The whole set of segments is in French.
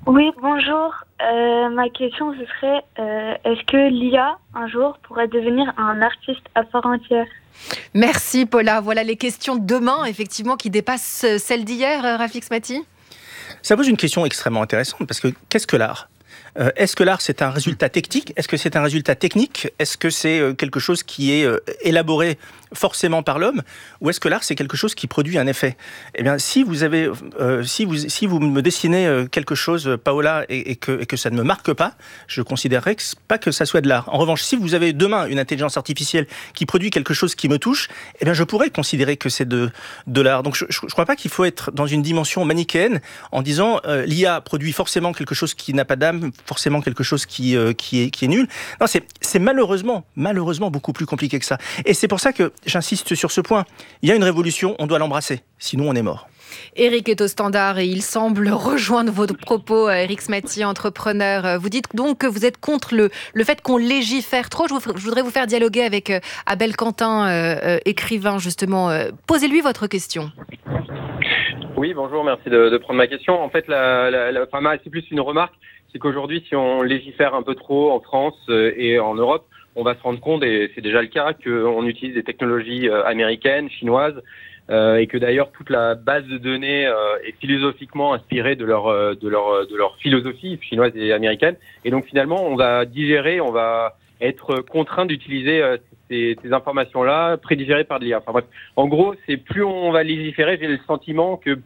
Oui, bonjour. Ma question, ce serait, est-ce que l'IA, un jour, pourrait devenir un artiste à part entière? Merci Paula. Voilà les questions de demain, effectivement, qui dépassent celles d'hier, Rafik Smati. Ça pose une question extrêmement intéressante parce que qu'est-ce que l'art ? Est-ce que l'art, c'est un résultat technique ? Est-ce que c'est un résultat technique ? Est-ce que c'est quelque chose qui est élaboré forcément par l'homme ? Ou est-ce que l'art, c'est quelque chose qui produit un effet ? Eh bien, si vous si vous me dessinez quelque chose, Paola, et que ça ne me marque pas, je considérerais pas que ça soit de l'art. En revanche, si vous avez demain une intelligence artificielle qui produit quelque chose qui me touche, eh bien, je pourrais considérer que c'est de l'art. Donc, je ne crois pas qu'il faut être dans une dimension manichéenne en disant l'IA produit forcément quelque chose qui n'a pas d'âme, forcément quelque chose qui est nul. Non, c'est malheureusement beaucoup plus compliqué que ça. Et c'est pour ça que j'insiste sur ce point. Il y a une révolution, on doit l'embrasser. Sinon, on est mort. Eric est au standard et il semble rejoindre vos propos. Eric Smati, entrepreneur. Vous dites donc que vous êtes contre le fait qu'on légifère trop. Je voudrais vous faire dialoguer avec Abel Quentin, écrivain justement. Posez-lui votre question. Oui, bonjour, merci de prendre ma question. En fait, c'est plus une remarque. C'est qu'aujourd'hui, si on légifère un peu trop en France et en Europe, on va se rendre compte, et c'est déjà le cas, qu'on utilise des technologies américaines, chinoises, et que d'ailleurs toute la base de données est philosophiquement inspirée de leur philosophie chinoise et américaine. Et donc finalement, on va digérer, on va être contraint d'utiliser ces informations-là prédigérées par de l'IA. Enfin bref, en gros, c'est plus on va légiférer, j'ai le sentiment que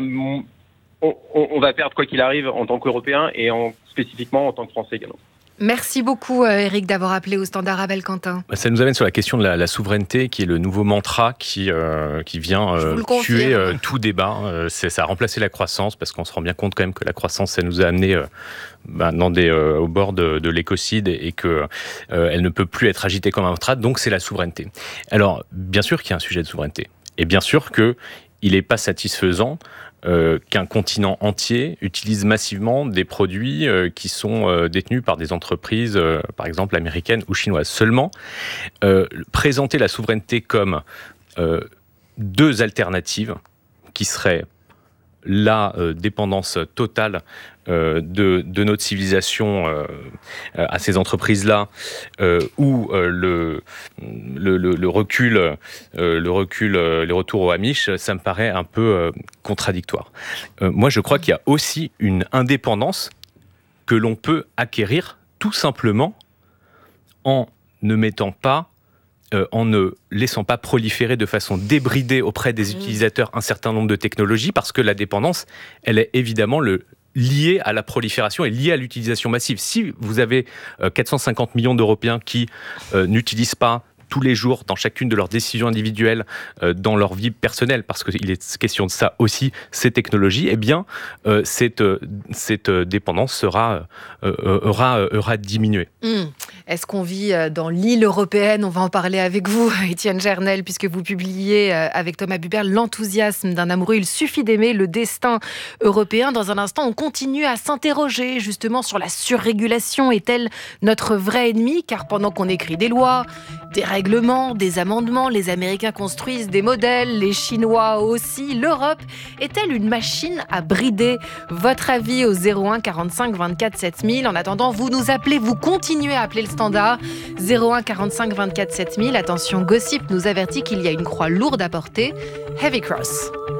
on va perdre quoi qu'il arrive en tant qu'Européens et spécifiquement en tant que Français également. Merci beaucoup Eric d'avoir appelé au standard Abel Quentin. Ça nous amène sur la question de la souveraineté qui est le nouveau mantra qui vient tuer tout débat. Ça a remplacé la croissance parce qu'on se rend bien compte quand même que la croissance ça nous a amené au bord de l'écocide et que elle ne peut plus être agitée comme un mantra, donc c'est la souveraineté. Alors bien sûr qu'il y a un sujet de souveraineté et bien sûr qu'il n'est pas satisfaisant qu'un continent entier utilise massivement des produits qui sont détenus par des entreprises, par exemple américaines ou chinoises. Seulement, présenter la souveraineté comme deux alternatives qui seraient la dépendance totale de notre civilisation à ces entreprises-là, ou le recul, les retours au Amish, ça me paraît un peu contradictoire. Moi, je crois qu'il y a aussi une indépendance que l'on peut acquérir tout simplement en ne mettant pas en ne laissant pas proliférer de façon débridée auprès des utilisateurs un certain nombre de technologies, parce que la dépendance, elle est évidemment liée à la prolifération et liée à l'utilisation massive. Si vous avez 450 millions d'Européens qui n'utilisent pas tous les jours, dans chacune de leurs décisions individuelles, dans leur vie personnelle, parce qu'il est question de ça aussi, ces technologies, eh bien, cette dépendance aura diminué. Est-ce qu'on vit dans l'île européenne ? On va en parler avec vous, Étienne Gernel, puisque vous publiez avec Thomas Buber L'enthousiasme d'un amoureux. Il suffit d'aimer le destin européen. Dans un instant, on continue à s'interroger justement sur la surrégulation. Est-elle notre vrai ennemi ? Car pendant qu'on écrit des lois, des règlements, des amendements, les Américains construisent des modèles, les Chinois aussi. L'Europe est-elle une machine à brider ? Votre avis au 01 45 24 7000. En attendant, vous nous appelez, vous continuez à appeler le standard 01 45 24 7000. Attention, Gossip nous avertit qu'il y a une croix lourde à porter. Heavy Cross.